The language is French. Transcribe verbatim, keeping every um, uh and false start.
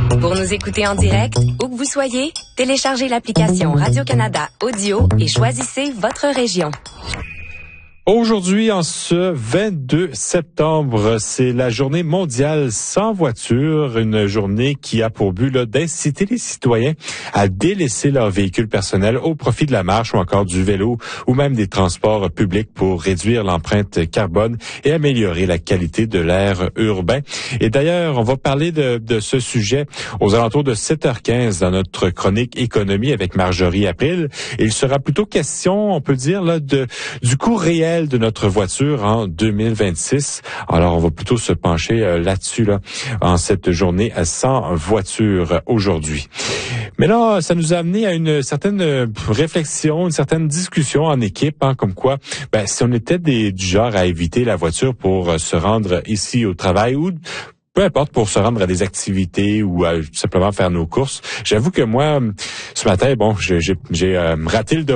Pour nous écouter en direct, où que vous soyez, téléchargez l'application Radio-Canada Audio et choisissez votre région. Aujourd'hui, en ce vingt-deux septembre, c'est la journée mondiale sans voiture, une journée qui a pour but là, d'inciter les citoyens à délaisser leur véhicule personnel au profit de la marche ou encore du vélo ou même des transports publics pour réduire l'empreinte carbone et améliorer la qualité de l'air urbain. Et d'ailleurs, on va parler de, de ce sujet aux alentours de sept heures quinze dans notre chronique économie avec Marjorie April. Et il sera plutôt question, on peut dire, là, de du coût réel de notre voiture en deux mille vingt-six. Alors, on va plutôt se pencher euh, là-dessus, là, en cette journée sans voiture aujourd'hui. Mais là, ça nous a amené à une certaine réflexion, une certaine discussion en équipe, hein, comme quoi, ben, si on était des, du genre à éviter la voiture pour se rendre ici au travail ou peu importe, pour se rendre à des activités ou à simplement faire nos courses. J'avoue que moi, ce matin, bon, j'ai, j'ai, j'ai euh, raté le